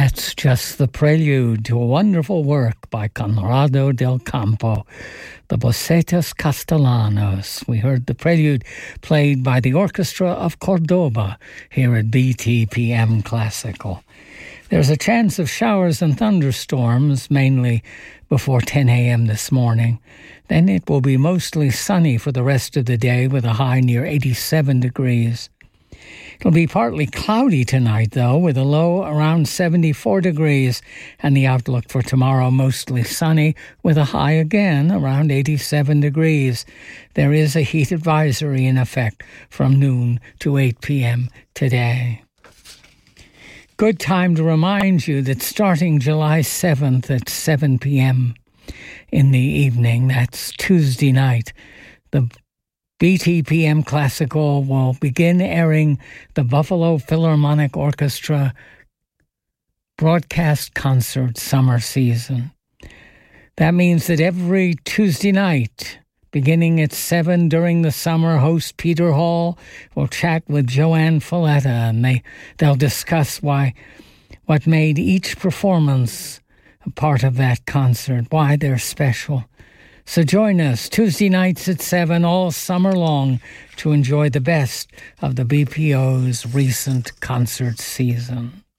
That's just the prelude to a wonderful work by Conrado del Campo, the Bocetas Castellanos. We heard the prelude played by the Orchestra of Cordoba here at BTPM Classical. There's a chance of showers and thunderstorms, mainly before 10 a.m. this morning. Then it will be mostly sunny for the rest of the day with a high near 87 degrees. It'll be partly cloudy tonight, though, with a low around 74 degrees, and the outlook for tomorrow mostly sunny, with a high again around 87 degrees. There is a heat advisory in effect from noon to 8 p.m. today. Good time to remind you that starting July 7th at 7 p.m. in the evening, that's Tuesday night, the BTPM Classical will begin airing the Buffalo Philharmonic Orchestra broadcast concert summer season. That means that every Tuesday night, beginning at 7 during the summer, host Peter Hall will chat with Joanne Folletta, and they'll discuss what made each performance a part of that concert, why they're special. So join us Tuesday nights at 7 all summer long to enjoy the best of the BPO's recent concert season.